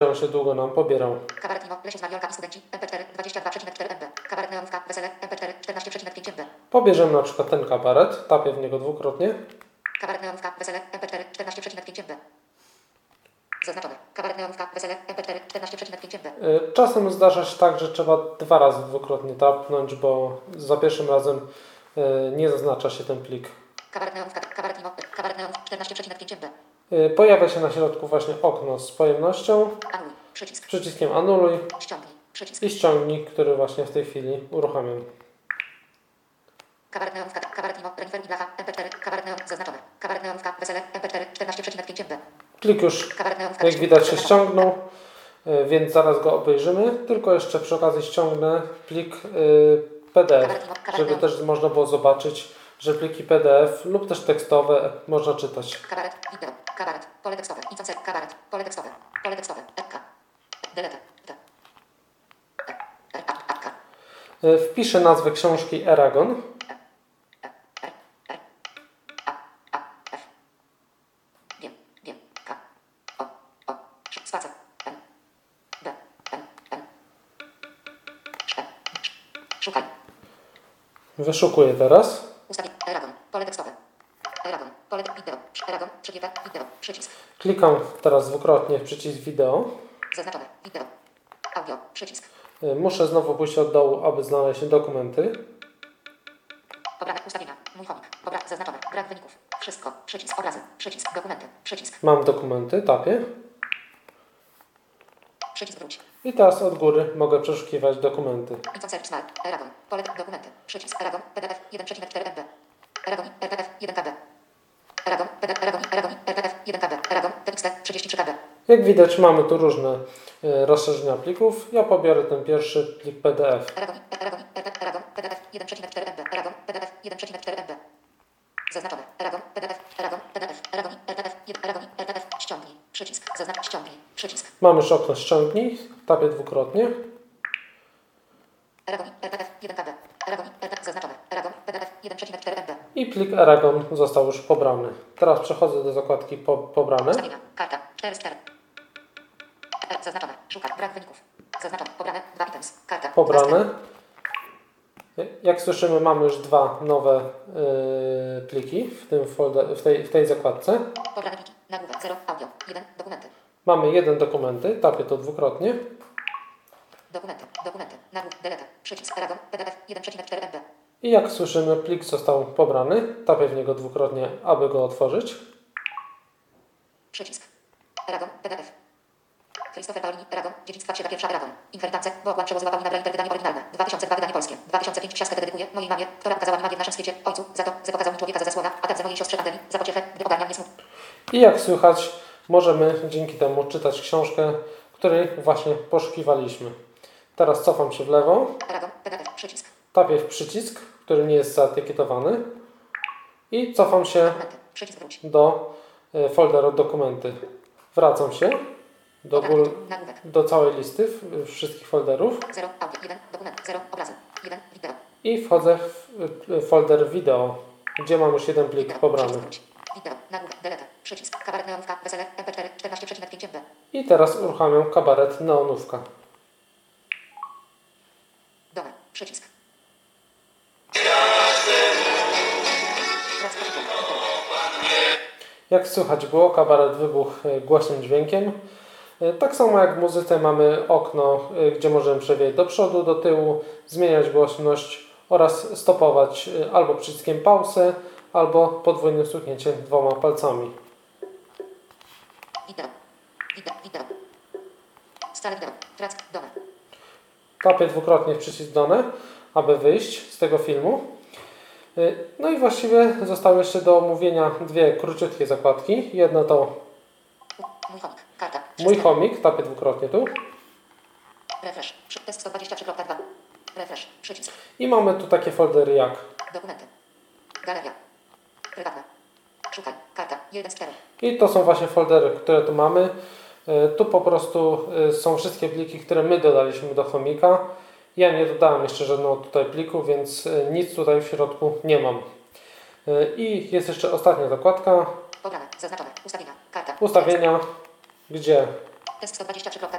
on się długo nam pobierał. Kabaret Mimo, Lesie z Mariolka i Studenci, MP4, 22,4 MB. Kabaret Neonówka, Wesele, MP4, 14,5 MB. Pobierzemy na przykład ten kabaret, tapię w niego dwukrotnie. Kabaret Neonówka, Wesele, MP4, 14,5 MB. Zaznaczone. Kabaret Neonówka, Wesele, MP4, 14,5 MB. Czasem zdarza się tak, że trzeba 2 razy dwukrotnie tapnąć, bo za pierwszym razem nie zaznacza się ten plik. Kabaret Neonówka, Kabaret Mimo, Kabaret Neonówka, 14,5 MB. Pojawia się na środku właśnie okno z pojemnością, Anuluj, przycisk. przyciskiem anuluj Ściągnij, przycisk. i ściągnij, który właśnie w tej chwili uruchamiam. Kabaret Neonówka, Kabaret Mimo, Renifer i Blacha, MP4, Kabaret Neon, zaznaczone. Kabaret Neonówka, Wesele, MP4, 14,5 MB. Plik już, Kabaret Neonówka, jak widać, się ściągnął, więc zaraz go obejrzymy. Tylko jeszcze przy okazji ściągnę plik PDF, żeby też można było zobaczyć, że pliki PDF lub też tekstowe można czytać. Kabaret, wideo, kabaret, pole tekstowe, infocer, kabaret, pole tekstowe, EK, delete, apka, Wpiszę nazwę książki Eragon. G, K, O, spacer, N, B, N, szukaj, Wyszukuję teraz. ustawić, Eragon, pole tekstowe, Eragon, pole wideo, Eragon, przegięte, wideo, przycisk, Klikam teraz dwukrotnie w przycisk wideo. zaznaczone, wideo, audio, przycisk, Muszę znowu pójść od dołu, aby znaleźć dokumenty. pobrane ustawienia, mój chomik, zaznaczone, brak wyników, wszystko, przycisk, obrazy, przycisk, dokumenty, przycisk, Mam dokumenty, tapię. przycisk wróć, I teraz od góry mogę przeszukiwać dokumenty. infocer, smart, Eragon, pole dokumenty, przycisk, Eragon, PDF, 1,4 MB, Eragon, PDF, 1 KB, Eragon, PDF, 1 KB, Eragon, TXT, 33 KB. Jak widać, mamy tu różne rozszerzenia plików. Ja pobiorę ten pierwszy plik PDF. Eragon, PDF 1,4 MB. Eragon, PDF 1,4 MB. Zaznaczone. Eragon, PDF, ściągnij, przycisk, zaznacz, ściągnij, przycisk. Mam już okno ściągnij, tapię dwukrotnie. Eragon, PDF 1 KB. Eragon, PDF zaznaczone. Eragon, PDF 1,4 MB. I plik Eragon został już pobrany. Teraz przechodzę do zakładki pobrane. Ustawienia, karta, 4 ster. Zaznaczone, szukaj, brak wyników. Zaznaczone, pobrane, 2 items, karta. Pobrane. Jak słyszymy, mamy już 2 nowe pliki w tej zakładce. Pobrane pliki, nagłówek, 0, audio, 1, dokumenty. Mamy 1 dokumenty, tapię to dwukrotnie. Dokumenty, nagłówek, delete, przycisk, Eragon, PDF 1,4 MB. I jak słyszymy, plik został pobrany. Tapię w niego dwukrotnie, aby go otworzyć. Przycisk. Eragon, PDF. Christopher Paulini, Eragon, dziedzictwa księga pierwsza Eragon. Inheritance, bo łączyło z łapami na Braille wydanie oryginalne. 2002 wydanie polskie. 2005 książkę dedykuję mojej mamie, która ukazała mi magię w naszym świecie, ojcu, za to, że pokazał mi człowieka ze zasłona, a także mojej siostrze Adeli, za pociechę, gdy ogarnia mnie smutno. I jak słychać, możemy dzięki temu czytać książkę, której właśnie poszukiwaliśmy. Teraz cofam się w lewo. Eragon, PDF, przycisk. Tapię w przycisk, który nie jest zaetykietowany. I cofam się Dokumenty, przycisk wróć. do folderu dokumenty. Wracam się do całej listy wszystkich folderów 0, audio, 1, dokument, 0, obrazy, 1, wideo. i wchodzę w folder wideo, gdzie mam już 1 plik pobrany. Wideo, nagłówek, delete, przycisk, kabaret neonówka, wesele, MP4, 14,5 MB. I teraz uruchamiam kabaret neonówka. Domer, przycisk. Jak słychać było, kabaret wybuchł głośnym dźwiękiem. Tak samo jak w muzyce mamy okno, gdzie możemy przewijać do przodu, do tyłu, zmieniać głośność oraz stopować albo przyciskiem pauzę, albo podwójnym stuknięciem 2 palcami. Wideo. Stale wideo, track, domer. Tapię dwukrotnie w przycisk Done, aby wyjść z tego filmu. No i właściwie zostały jeszcze do omówienia 2 króciutkie zakładki. Jedna to Mój chomik, karta. mój chomik, tapię dwukrotnie tu. Refresh, test 123.2. Refresh, przycisk. I mamy tu takie foldery jak Dokumenty. Galeria. Prywatna. Szukaj, karta, 1 z 4. I to są właśnie foldery, które tu mamy. Tu po prostu są wszystkie pliki, które my dodaliśmy do chomika. Ja nie dodałem jeszcze żadnego tutaj pliku, więc nic tutaj w środku nie mam. I jest jeszcze ostatnia zakładka. Pobrane, zaznaczone, ustawienia, karta. Ustawienia, gdzie Test 123.2.